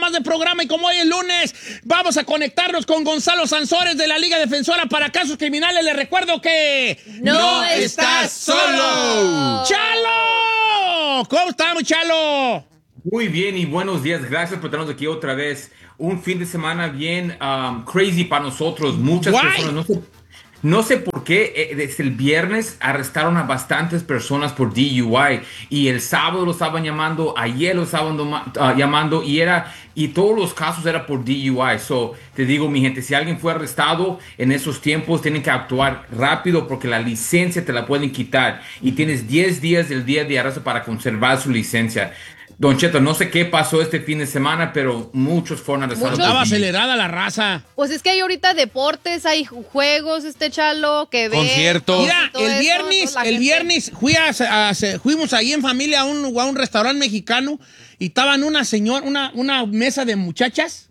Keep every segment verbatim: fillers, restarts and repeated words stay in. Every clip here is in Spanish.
más de programa y como hoy es lunes, vamos a conectarnos con Gonzalo Sansores de la Liga Defensora para Casos Criminales. Les recuerdo que... ¡No, no estás solo! ¡Chalo! ¿Cómo estamos, Chalo? Muy bien y buenos días. Gracias por tenernos aquí otra vez. Un fin de semana bien um, crazy para nosotros. Muchas Guay. personas, no sé, no sé por qué, eh, desde el viernes arrestaron a bastantes personas por D U I y el sábado lo estaban llamando, ayer lo estaban uh, llamando y era y todos los casos eran por D U I. So, te digo, mi gente, si alguien fue arrestado en esos tiempos, tienen que actuar rápido porque la licencia te la pueden quitar y tienes diez días del día de arresto para conservar su licencia. Don Cheto, no sé qué pasó este fin de semana, pero muchos fueron arrestados. Estaba acelerada la raza. Pues es que hay ahorita deportes, hay juegos, este Chalo, que ve. Conciertos. Mira, el viernes, eso, el gente... viernes fui a, a, a, fuimos ahí en familia a un, a un restaurante mexicano y estaban una señora, una, una mesa de muchachas.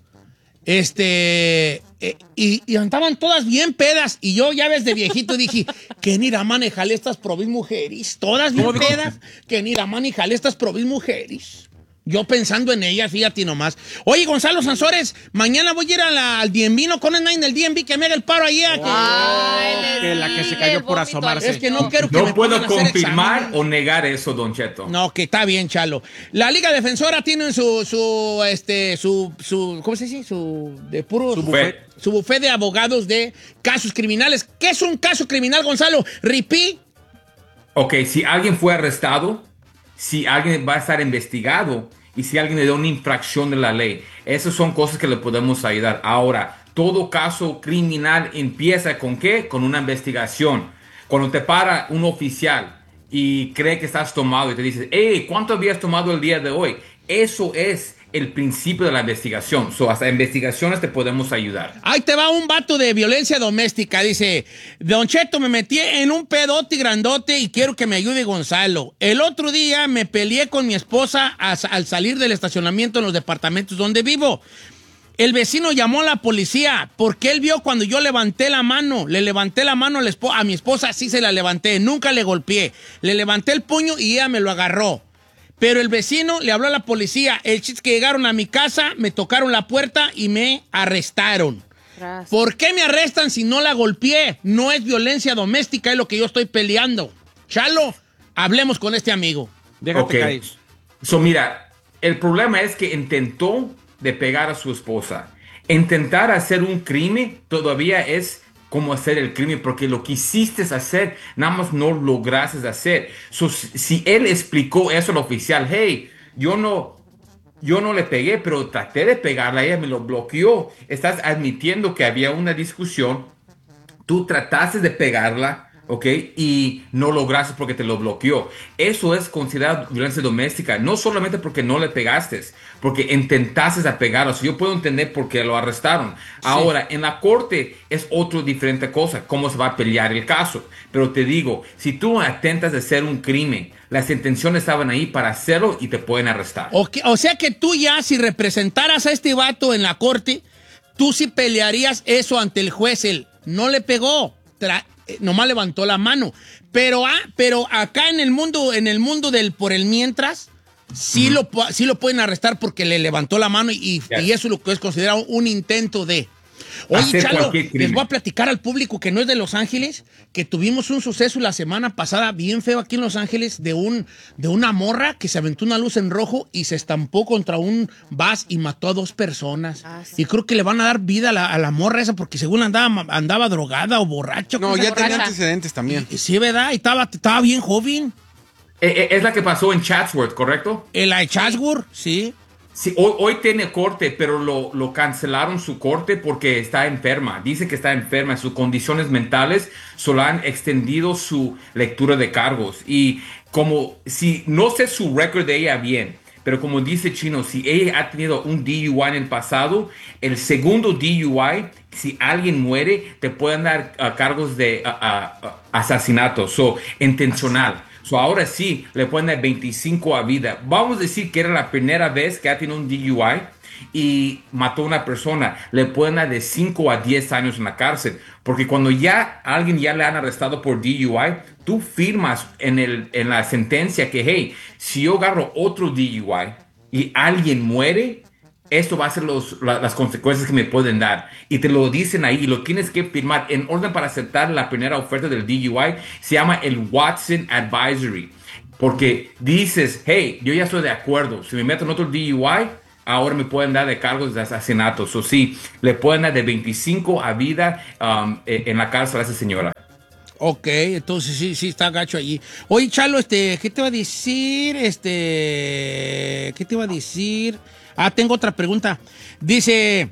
Este, eh, y, y andaban todas bien pedas. Y yo, ya ves, de viejito dije, ¿quién irá a manejar estas probis mujeres? Todas bien pedas. ¿Quién irá a manejar estas probis mujeres? Yo pensando en ellas, fíjate nomás. Oye, Gonzalo Sansores, mañana voy a ir a la, al D M V, ¿no? Con el nine del D M V, que me haga el paro ahí. A que, Ay, que la que se cayó por asomarse. Es que no quiero que no me puedo confirmar examen. o negar eso, Don Cheto. No, que está bien, Chalo. La Liga Defensora tiene su, su, este, su, su, ¿cómo se dice? Su, de puro... Su buffet. Su buffet de abogados de casos criminales. ¿Qué es un caso criminal, Gonzalo? ¿Ripi? Ok, si alguien fue arrestado, si alguien va a estar investigado y si alguien le da una infracción de la ley, esas son cosas que le podemos ayudar. Ahora, todo caso criminal empieza ¿con qué? Con una investigación. Cuando te para un oficial y cree que estás tomado y te dice, hey, ¿cuánto habías tomado el día de hoy? Eso es el principio de la investigación. So, hasta investigaciones te podemos ayudar. Ahí te va un vato de violencia doméstica. Dice, Don Cheto, me metí en un pedote grandote y quiero que me ayude Gonzalo. El otro día me peleé con mi esposa a, al salir del estacionamiento en los departamentos donde vivo. El vecino llamó a la policía porque él vio cuando yo levanté la mano. Le levanté la mano a, la esp- a mi esposa, sí se la levanté, nunca le golpeé. Le levanté el puño y ella me lo agarró. Pero el vecino le habló a la policía. El chiste es que llegaron a mi casa, me tocaron la puerta y me arrestaron. Gracias. ¿Por qué me arrestan si no la golpeé? No es violencia doméstica, es lo que yo estoy peleando. Chalo, hablemos con este amigo. Déjate okay. caer. So, mira, el problema es que intentó de pegar a su esposa. Intentar hacer un crimen todavía es como hacer el crimen, porque lo que hiciste hacer, nada más no lograste hacer. So, si él explicó eso al oficial, hey, yo no, yo no le pegué, pero traté de pegarla, ella me lo bloqueó. Estás admitiendo que había una discusión, tú trataste de pegarla, ¿ok? Y no lograste porque te lo bloqueó. Eso es considerado violencia doméstica, no solamente porque no le pegaste, porque intentaste a pegarlo. O sea, yo puedo entender por qué lo arrestaron. Sí. Ahora, en la corte es otra diferente cosa, cómo se va a pelear el caso. Pero te digo, si tú intentas de hacer un crimen, las intenciones estaban ahí para hacerlo y te pueden arrestar. Okay, o sea que tú ya, si representaras a este vato en la corte, tú sí pelearías eso ante el juez. Él no le pegó, tra- nomás levantó la mano. Pero, ah, pero acá en el mundo, en el mundo del por el mientras, sí, uh-huh. lo, sí lo pueden arrestar porque le levantó la mano y, yes. y eso es lo que es considerado un intento de... Oye, Chalo, les voy a platicar al público que no es de Los Ángeles, que tuvimos un suceso la semana pasada bien feo aquí en Los Ángeles de, un, de una morra que se aventó una luz en rojo y se estampó contra un bus y mató a dos personas. Ah, sí. Y creo que le van a dar vida a la, a la morra esa porque según andaba, andaba drogada o borracha. No, ya borracha. tenía antecedentes también. Y, sí, ¿verdad? Y estaba, estaba bien joven. Es la que pasó en Chatsworth, ¿correcto? En la de Chatsworth, sí. Sí, hoy, hoy tiene corte, pero lo, lo cancelaron su corte porque está enferma. Dice que está enferma. Sus condiciones mentales solo han extendido su lectura de cargos. Y como si no sé su récord de ella bien, pero como dice Chino, si ella ha tenido un D U I en el pasado, el segundo D U I, si alguien muere, te pueden dar uh, cargos de uh, uh, uh, asesinato, so, intencional. So, ahora sí, le pueden dar veinticinco a vida. Vamos a decir que era la primera vez que ha tenido un D U I y mató a una persona. Le pueden dar de cinco a diez años en la cárcel. Porque cuando ya alguien ya le han arrestado por D U I, tú firmas en, el, en la sentencia que, hey, si yo agarro otro D U I y alguien muere, esto va a ser los, la- las consecuencias que me pueden dar. Y te lo dicen ahí y lo tienes que firmar en orden para aceptar la primera oferta del D U I. Se llama el Watson Advisory. Porque dices, hey, yo ya estoy de acuerdo. Si me meto en otro D U I, ahora me pueden dar de cargos de asesinato. O sí, le pueden dar de veinticinco a vida um, en la cárcel a esa señora. Ok, entonces sí, sí, está gacho allí. Oye, Chalo, este, ¿qué te va a decir? Este, ¿qué te va a decir? Ah, tengo otra pregunta. Dice,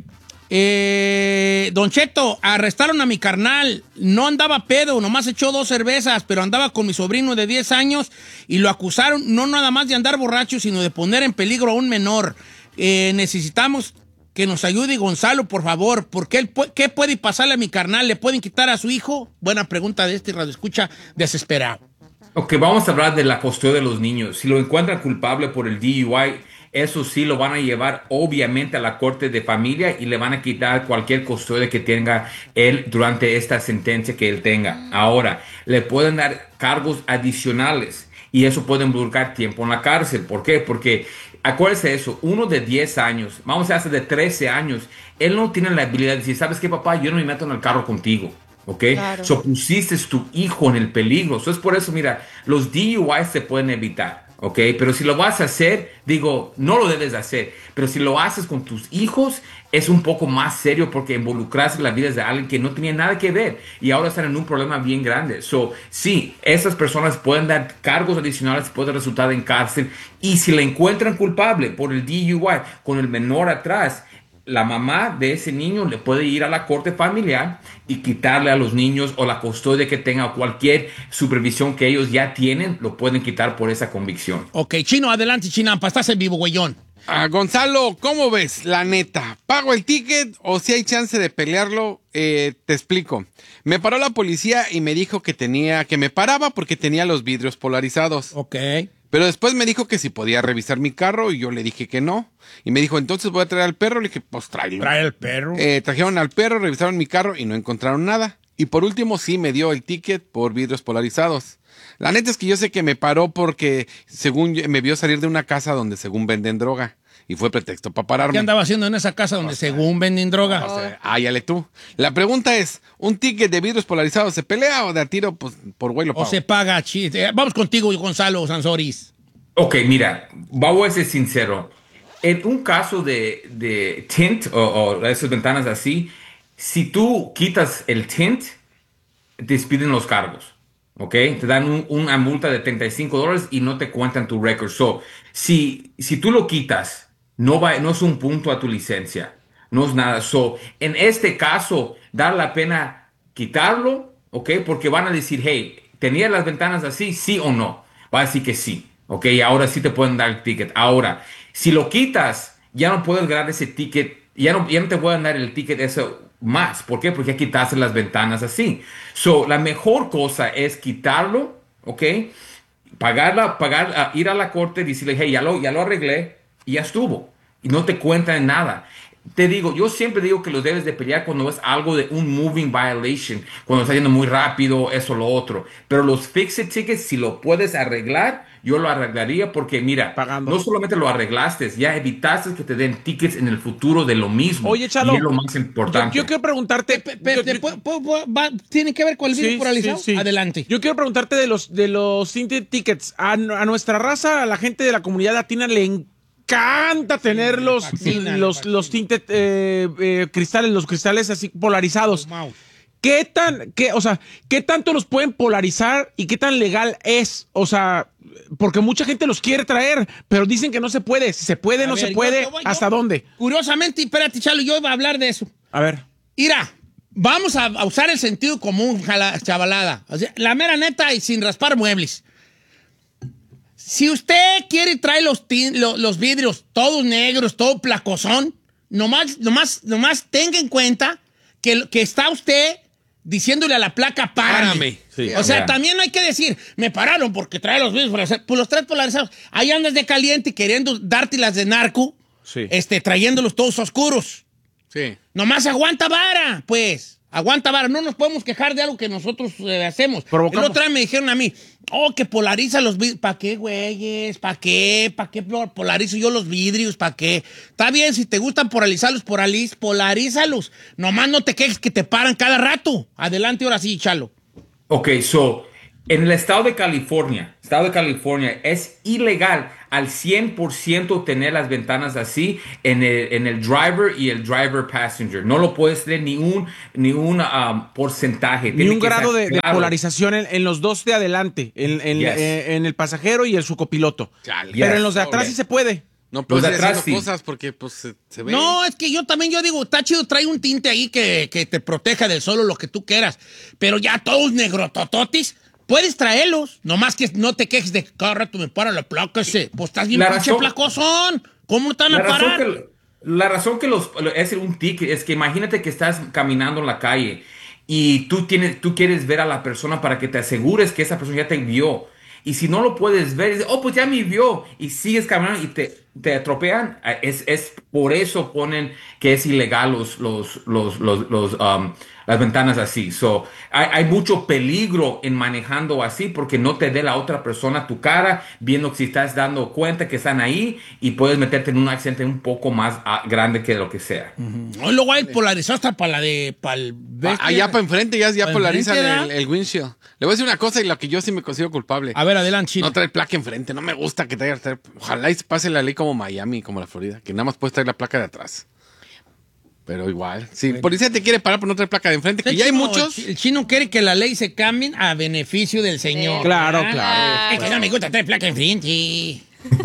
eh, Don Cheto, arrestaron a mi carnal. No andaba pedo, nomás echó dos cervezas, pero andaba con mi sobrino de diez años y lo acusaron no nada más de andar borracho, sino de poner en peligro a un menor. Eh, necesitamos que nos ayude Gonzalo, por favor, porque él, pu- ¿qué puede pasarle a mi carnal? ¿Le pueden quitar a su hijo? Buena pregunta de este radioescucha desesperado. Ok, vamos a hablar de la custodia de los niños. Si lo encuentran culpable por el D U I, eso sí lo van a llevar obviamente a la corte de familia y le van a quitar cualquier custodia que tenga él durante esta sentencia que él tenga. Ahora, le pueden dar cargos adicionales y eso puede involucrar tiempo en la cárcel. ¿Por qué? Porque acuérdese de eso, uno de diez años, vamos a hacer de trece años, él no tiene la habilidad de decir, ¿sabes qué, papá? Yo no me meto en el carro contigo. ¿Ok? Claro. So pusiste tu hijo en el peligro. So es por eso, mira, los D U Is se pueden evitar. ¿Ok? Pero si lo vas a hacer, digo, no lo debes de hacer. Pero si lo haces con tus hijos, es un poco más serio porque involucraste la vida de alguien que no tenía nada que ver y ahora están en un problema bien grande. So, sí, esas personas pueden dar cargos adicionales, pueden resultar en cárcel. Y si le encuentran culpable por el D U I con el menor atrás, la mamá de ese niño le puede ir a la corte familiar y quitarle a los niños o la custodia que tenga o cualquier supervisión que ellos ya tienen, lo pueden quitar por esa convicción. Ok, Chino, adelante, Chinampa, estás en vivo, güeyón. Ah, Gonzalo, ¿cómo ves? La neta, ¿pago el ticket o si hay chance de pelearlo? Eh, te explico. Me paró la policía y me dijo que tenía, que me paraba porque tenía los vidrios polarizados. Ok. Pero después me dijo que si podía revisar mi carro y yo le dije que no. Y me dijo, entonces voy a traer al perro. Le dije, pues tráelo. Trae el perro. Eh, trajeron al perro, revisaron mi carro y no encontraron nada. Y por último sí me dio el ticket por vidrios polarizados. La neta es que yo sé que me paró porque según yo- me vio salir de una casa donde según venden droga. Y fue pretexto para pararme. ¿Qué andaba haciendo en esa casa donde según venden droga? O sea, áyale tú. La pregunta es, ¿un ticket de vidrios polarizados se pelea o de a tiro pues, por güey lo O pago? se paga, chi- eh, Vamos contigo, Gonzalo Sansoris. Ok, mira, vamos a ser sincero. En un caso de, de tint o, o esas ventanas así, si tú quitas el tint, te despiden los cargos. ¿Ok? Te dan un- una multa de treinta y cinco dólares y no te cuentan tu record. So, si, si tú lo quitas, no, va, no es un punto a tu licencia. No es nada. So, en este caso, da la pena quitarlo, ¿ok? Porque van a decir, hey, ¿tenía las ventanas así? ¿Sí o no? Va a decir que sí, ¿ok? Y ahora sí te pueden dar el ticket. Ahora, si lo quitas, ya no puedes ganar ese ticket, ya no, ya no te pueden dar el ticket eso más. ¿Por qué? Porque ya quitaste las ventanas así. So, la mejor cosa es quitarlo, ¿ok? Pagarla, pagar, ah, ir a la corte y decirle, hey, ya lo, ya lo arreglé y ya estuvo. Y no te cuentan nada. Te digo, yo siempre digo que los debes de pelear cuando es algo de un moving violation, cuando está yendo muy rápido, eso, lo otro. Pero los fix-it tickets, si lo puedes arreglar, yo lo arreglaría porque, mira, Pagando. no solamente lo arreglaste, ya evitaste que te den tickets en el futuro de lo mismo. Oye, Chalo, y es lo más Yo, importante. yo quiero preguntarte. Pe- pe- yo- te yo- pu- pu- pu- va- ¿Tiene que ver con el sí, vidrio polarizado? sí, sí. Adelante. Yo quiero preguntarte de los de los tinted tickets. A, a nuestra raza, a la gente de la comunidad latina le encanta tener le los, fascina, le los, fascina. los tinted eh, eh, cristales, los cristales así polarizados. Mouse. ¿Qué tan, qué, o sea, qué tanto los pueden polarizar y qué tan legal es? O sea, porque mucha gente los quiere traer, pero dicen que no se puede. Si se puede, A no ver, se yo- puede. yo voy- yo- ¿Hasta dónde? Curiosamente, espérate, Chalo, yo iba a hablar de eso. A ver. Mira, vamos a, a usar el sentido común, jala- chavalada. O sea, la mera neta y sin raspar muebles. Si usted quiere traer los, tin- lo- los vidrios todos negros, todo placosón, nomás, nomás, nomás tenga en cuenta que, que está usted diciéndole a la placa, párame. Párame. Sí. O sea, Ya. también no hay que decir, me pararon porque trae los vidrios polarizados. Pues los traes polarizados. Ahí andas de caliente y queriendo darte las de narco, Sí. este, trayéndolos todos oscuros. Sí. Nomás aguanta vara, pues. Aguanta, vara, no nos podemos quejar de algo que nosotros eh, hacemos. Provocamos. El otro día me dijeron a mí, oh, que polariza los vidrios. ¿Para qué, güeyes? ¿Para qué? ¿Para qué polarizo yo los vidrios? ¿Para qué? Está bien, si te gustan polarizarlos, polariz, polarízalos. Nomás no te quejes que te paran cada rato. Adelante, ahora sí, Chalo. Ok, so, en el estado de California, estado de California, es ilegal al cien por ciento tener las ventanas así en el, en el driver y el driver passenger. No lo puedes tener ni un, ni un um, porcentaje. Ni Tiene un que grado ser de, de claro. polarización en, en los dos de adelante, en, en, Yes. eh, en el pasajero y el su copiloto. Chale. Pero Yes. en los de atrás Okay. sí se puede. No Los puedes de ir atrás, haciendo sí. cosas porque pues se, se ve. No, es que yo también, yo digo, está chido, trae un tinte ahí que, que te proteja del sol o lo que tú quieras. Pero ya todos negrotototis, puedes traerlos. Nomás que no te quejes de que cada rato me para la placa ese. Pues estás bien La pinche razón- placosón. ¿Cómo están La a razón, parar? que, la razón que los, es un ticket es que imagínate que estás caminando en la calle y tú, tienes, tú quieres ver a la persona para que te asegures que esa persona ya te vio. Y si no lo puedes ver, dices, oh, pues ya me vio. Y sigues caminando y te, te atropean. Es, es por eso ponen que es ilegal los, los, los, los, los, um, las ventanas así. So, hay, hay mucho peligro en manejando así porque no te dé la otra persona tu cara, viendo si estás dando cuenta que están ahí y puedes meterte en un accidente un poco más ah, grande que lo que sea. Hoy luego hay polarizado hasta para la de. Para el Ah, allá para enfrente ya, ya Pa' polarizan enfrente, el, ¿verdad? el windshield. Le voy a decir una cosa y la que yo sí me considero culpable. A ver, adelante, Chino. No trae placa enfrente, no me gusta que traiga. traer- Ojalá y se pase la ley como Miami, como la Florida, que nada más puedes traer la placa de atrás. Pero igual, si el policía te quiere parar por no traer placa de enfrente, que El ya hay chino- muchos. El chino quiere que la ley se cambie a beneficio del señor. Claro, ¿verdad? claro. Es que no me gusta traer placa enfrente.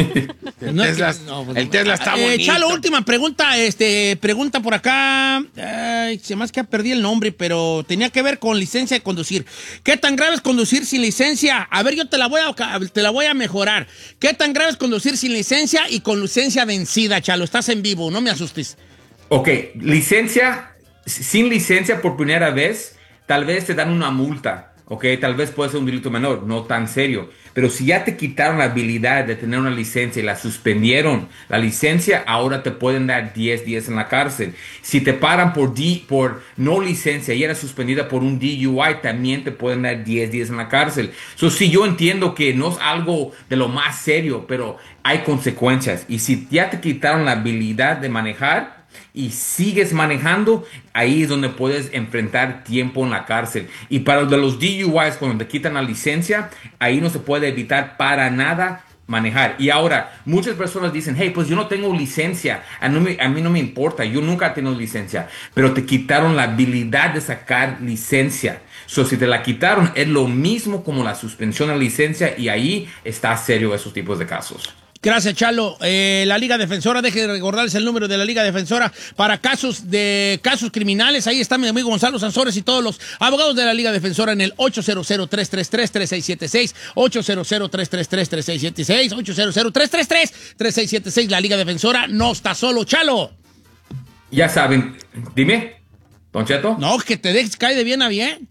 El No, Tesla, es que- no, pues el no. Tesla está Eh, bonito. Chalo, última pregunta, este, pregunta por acá. Ay, se me hace que perdí el nombre, pero tenía que ver con licencia de conducir. ¿Qué tan grave es conducir sin licencia? A ver, yo te la voy a, te la voy a mejorar. ¿Qué tan grave es conducir sin licencia y con licencia vencida, Chalo? Estás en vivo, no me asustes. Ok, licencia, sin licencia por primera vez, tal vez te dan una multa, ok, tal vez puede ser un delito menor, no tan serio, pero si ya te quitaron la habilidad de tener una licencia y la suspendieron, la licencia, ahora te pueden dar diez días en la cárcel. Si te paran por, D, por no licencia y era suspendida por un D U I, también te pueden dar diez días en la cárcel. So, sí, yo entiendo que no es algo de lo más serio, pero hay consecuencias, y si ya te quitaron la habilidad de manejar y sigues manejando, ahí es donde puedes enfrentar tiempo en la cárcel. Y para de los D U Is, cuando te quitan la licencia, ahí no se puede evitar para nada manejar. Y ahora, muchas personas dicen, hey, pues yo no tengo licencia, a, no me- a mí no me importa, yo nunca he tenido licencia, pero te quitaron la habilidad de sacar licencia. So, si te la quitaron, es lo mismo como la suspensión de licencia, y ahí está serio esos tipos de casos. Gracias, Chalo. Eh, la Liga Defensora, deje de recordarles el número de la Liga Defensora para casos de casos criminales. Ahí está mi amigo Gonzalo Sansores y todos los abogados de la Liga Defensora en el ocho cero cero, tres tres tres, tres seis siete seis, ocho cero cero, tres tres tres, tres seis siete seis, ocho cero cero, tres tres tres, tres seis siete seis. La Liga Defensora no está solo, Chalo. Ya saben, dime, Don Cheto. No, que te dejes caer de bien a bien.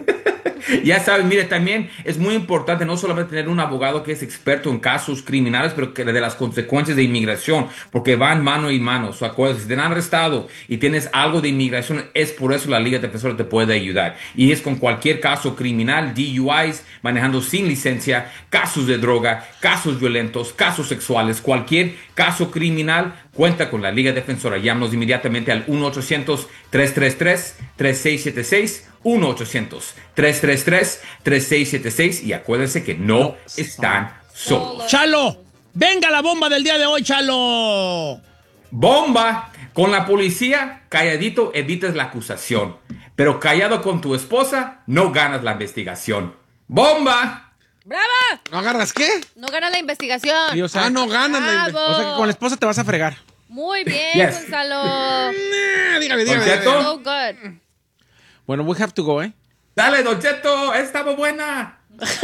Ya saben, mire, también es muy importante no solamente tener un abogado que es experto en casos criminales, pero que de las consecuencias de inmigración, porque van mano y mano. So, acuérdate, si te han arrestado y tienes algo de inmigración, es por eso la Liga Defensora te puede ayudar. Y es con cualquier caso criminal, D U Is, manejando sin licencia, casos de droga, casos violentos, casos sexuales, cualquier caso criminal, cuenta con la Liga Defensora. Llámanos inmediatamente al uno ochocientos, tres tres tres, tres seis siete seis, uno ochocientos, tres tres tres, tres seis siete seis, y acuérdense que no están solos. Chalo, venga la bomba del día de hoy, Chalo. ¡Bomba! Con la policía, calladito evitas la acusación, pero callado con tu esposa, no ganas la investigación. ¡Bomba! ¡Brava! ¿No agarras qué? No gana la investigación. Sí, o sea, Ah, no ganas. la- Bravo. O sea que con la esposa te vas a fregar. Muy bien, Yes. Gonzalo. Eh, dígame, dígame. Don Cheto. So good. Bueno, we have to go, ¿eh? Dale, Don Cheto, esta muy buena.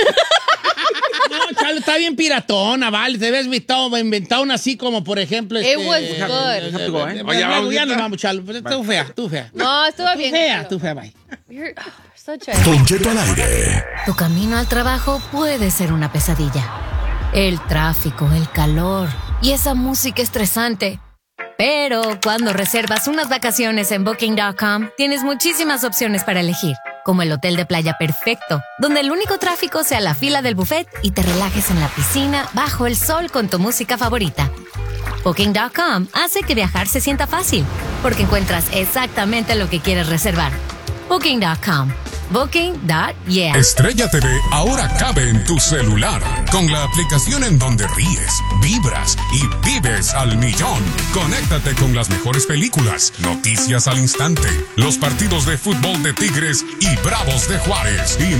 No, Chalo, está bien piratona, vale. Te ves inventado, inventado una así como, por ejemplo... It este, was eh, good. eh, We have to go, ¿eh? eh, Oye, ya, vamos, ya nos Nita. vamos, Chalo. Pero tú fea, tú fea. No, estuvo Tú bien. fea, Gonzalo. tú fea, bye. You're oh, such a... Don Cheto al aire. Tu camino al trabajo puede ser una pesadilla. El tráfico, el calor y esa música estresante. Pero cuando reservas unas vacaciones en Booking punto com, tienes muchísimas opciones para elegir, como el hotel de playa perfecto, donde el único tráfico sea la fila del buffet y te relajes en la piscina bajo el sol con tu música favorita. Booking punto com hace que viajar se sienta fácil, porque encuentras exactamente lo que quieres reservar. Booking punto com. Booking punto yeah. Estrella T V ahora cabe en tu celular, con la aplicación en donde ríes, vibras y vives al millón. Conéctate con las mejores películas, noticias al instante, los partidos de fútbol de Tigres y Bravos de Juárez y